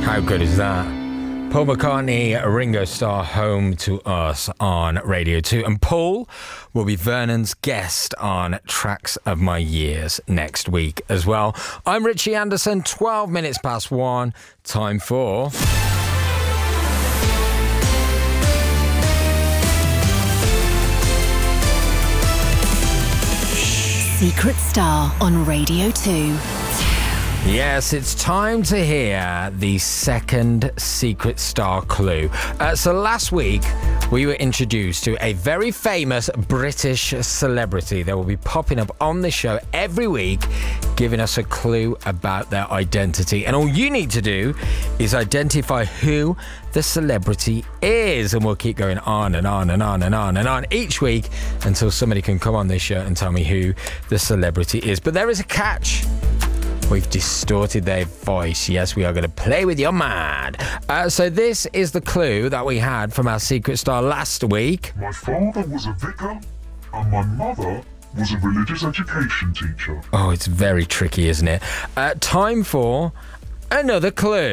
How good is that? Paul McCartney, Ringo Starr, Home to Us on Radio 2. And Paul will be Vernon's guest on Tracks of My Years next week as well. I'm Richie Anderson, 12 minutes past 1. Time for... Secret Star on Radio 2. Yes, it's time to hear the second Secret Star clue. So last week, we were introduced to a very famous British celebrity that will be popping up on the show every week, giving us a clue about their identity. And all you need to do is identify who the celebrity is. And we'll keep going on and on and on and on and on each week until somebody can come on this show and tell me who the celebrity is. But there is a catch. We've distorted their voice. Yes, we are going to play with your mind. So this is the clue that we had from our Secret Star last week. My father was a vicar and my mother was a religious education teacher. Oh, it's very tricky, isn't it? Time for another clue.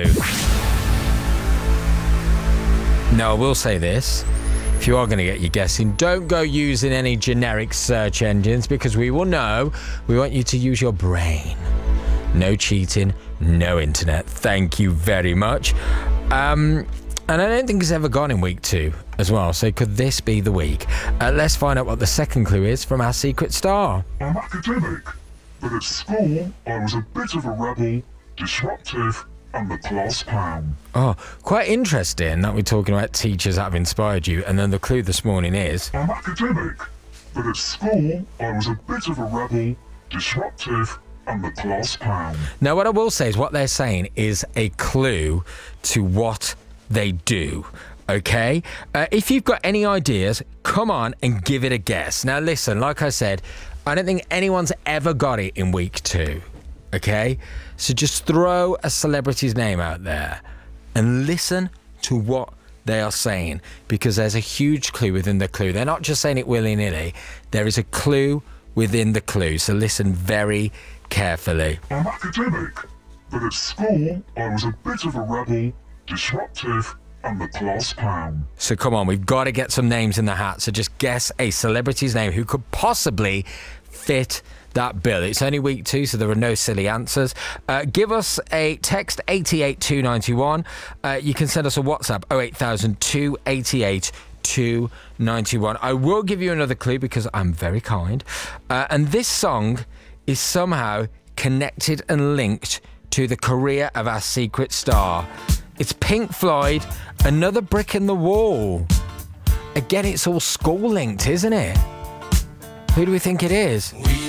Now, I will say this. If you are going to get your guessing, don't go using any generic search engines because we will know. We want you to use your brain. No cheating, no internet. Thank you very much. And I don't think it's ever gone in week 2 as well. So could this be the week? Let's find out what the second clue is from our Secret Star. I'm academic, but at school I was a bit of a rebel, disruptive, and the class clown. Oh, quite interesting that we're talking about teachers that have inspired you. And then the clue this morning is... I'm academic, but at school I was a bit of a rebel, disruptive, and the class clown. Now, what I will say is what they're saying is a clue to what they do. Okay? If you've got any ideas, come on and give it a guess. Now, listen, like I said, I don't think anyone's ever got it in week 2. Okay? So just throw a celebrity's name out there and listen to what they are saying, because there's a huge clue within the clue. They're not just saying it willy-nilly. There is a clue within the clue. So listen very carefully. I'm academic, but at school I was a bit of a rebel, disruptive, and the class clown. So come on, we've got to get some names in the hat. So just guess a celebrity's name who could possibly fit that bill. It's only week 2, so there are no silly answers. Give us a text 88291. You can send us a WhatsApp 08000 288 291. I will give you another clue because I'm very kind. And this song is somehow connected and linked to the career of our Secret Star. It's Pink Floyd, Another Brick in the Wall. Again, it's all school linked, isn't it? Who do we think it is?